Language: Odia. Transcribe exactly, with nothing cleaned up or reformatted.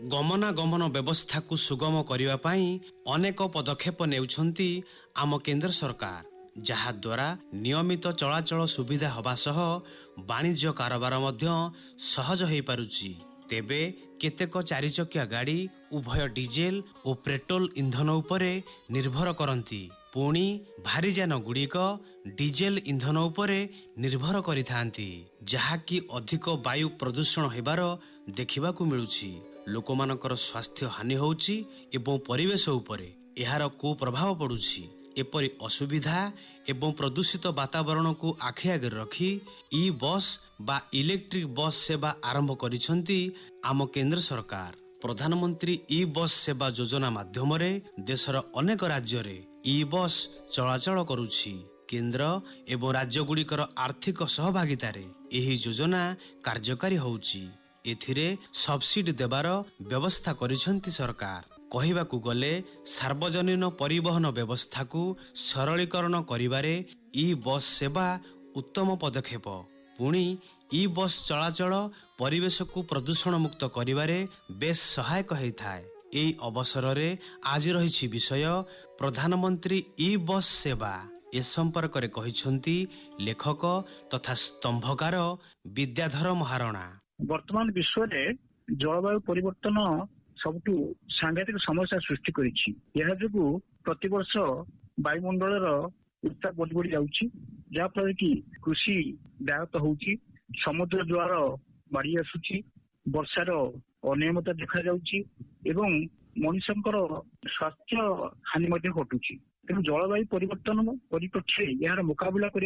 ଗମନାଗମନ ବ୍ୟବସ୍ଥାକୁ ସୁଗମ କରିବା ପାଇଁ ଅନେକ ପଦକ୍ଷେପ ନେଉଛନ୍ତି ଆମ କେନ୍ଦ୍ର ସରକାର, ଯାହାଦ୍ୱାରା ନିୟମିତ ଚଳାଚଳ ସୁବିଧା ହେବା ସହ ବାଣିଜ୍ୟ କାରବାର ମଧ୍ୟ ସହଜ ହୋଇପାରୁଛି। ତେବେ କେତେକ ଚାରିଚକିଆ ଗାଡ଼ି ଉଭୟ ଡିଜେଲ ଓ ପେଟ୍ରୋଲ ଇନ୍ଧନ ଉପରେ ନିର୍ଭର କରନ୍ତି, ପୁଣି ଭାରିଯାନ ଗୁଡ଼ିକ ଡିଜେଲ ଇନ୍ଧନ ଉପରେ ନିର୍ଭର କରିଥାନ୍ତି, ଯାହାକି ଅଧିକ ବାୟୁ ପ୍ରଦୂଷଣ ହେବାର ଦେଖିବାକୁ ମିଳୁଛି। ଲୋକମାନଙ୍କର ସ୍ୱାସ୍ଥ୍ୟ ହାନି ହେଉଛି ଏବଂ ପରିବେଶ ଉପରେ ଏହାର କୁପ୍ରଭାବ ପଡ଼ୁଛି। ଏପରି ଅସୁବିଧା ଏବଂ ପ୍ରଦୂଷିତ ବାତାବରଣକୁ ଆଖି ଆଗରେ ରଖି ଇ ବସ୍ ବା ଇଲେକ୍ଟ୍ରିକ ବସ୍ ସେବା ଆରମ୍ଭ କରିଛନ୍ତି ଆମ କେନ୍ଦ୍ର ସରକାର। ପ୍ରଧାନମନ୍ତ୍ରୀ ଇ ବସ୍ ସେବା ଯୋଜନା ମାଧ୍ୟମରେ ଦେଶର ଅନେକ ରାଜ୍ୟରେ ଇ ବସ୍ ଚଳାଚଳ କରୁଛି। କେନ୍ଦ୍ର ଏବଂ ରାଜ୍ୟଗୁଡ଼ିକର ଆର୍ଥିକ ସହଭାଗିତାରେ ଏହି ଯୋଜନା କାର୍ଯ୍ୟକାରୀ ହେଉଛି। ଏଥିରେ ସବସିଡି ଦେବାର ବ୍ୟବସ୍ଥା କରିଛନ୍ତି ସରକାର। କହିବାକୁ ଗଲେ ସାର୍ବଜନୀନ ପରିବହନ ବ୍ୟବସ୍ଥାକୁ ସରଳୀକରଣ କରିବାରେ ଇ ବସ୍ ସେବା ଉତ୍ତମ ପଦକ୍ଷେପ। ପୁଣି ଇ ବସ୍ ଚଳାଚଳ ପରିବେଶକୁ ପ୍ରଦୂଷଣ ମୁକ୍ତ କରିବାରେ ବେଶ୍ ସହାୟକ ହୋଇଥାଏ। ଏହି ଅବସରରେ ଆଜି ରହିଛି ବିଷୟ ପ୍ରଧାନମନ୍ତ୍ରୀ ଇ ବସ୍ ସେବା। ଏ ସମ୍ପର୍କରେ କହିଛନ୍ତି ଲେଖକ ତଥା ସ୍ତମ୍ଭକାର ବିଦ୍ୟାଧର ମହାରଣା। ବର୍ତ୍ତମାନ ବିଶ୍ୱରେ ଜଳବାୟୁ ପରିବର୍ତ୍ତନ ସବୁଠୁ ସାଂଘାତିକ ସମସ୍ୟା ସୃଷ୍ଟି କରିଛି। ଏହା ଯୋଗୁଁ ପ୍ରତିବର୍ଷ ବାୟୁମଣ୍ଡଳର ଉତ୍ତାପ ବଢି ବଢି ଯାଉଛି, ଯାହାଫଳରେ କି କୃଷି ବ୍ୟାହତ ହଉଛି, ସମୁଦ୍ର ଜୁଆର ମାଡ଼ି ଆସୁଛି, ବର୍ଷାର ଅନିୟମିତତା ଦେଖାଯାଉଛି ଏବଂ ମଣିଷଙ୍କର ସ୍ୱାସ୍ଥ୍ୟ ହାନି ମଧ୍ୟ ଘଟୁଛି। ତେଣୁ ଜଳବାୟୁ ପରିବର୍ତ୍ତନ ପରିପ୍ରେକ୍ଷୀରେ ଏହାର ମୁକାବିଲା କରିବା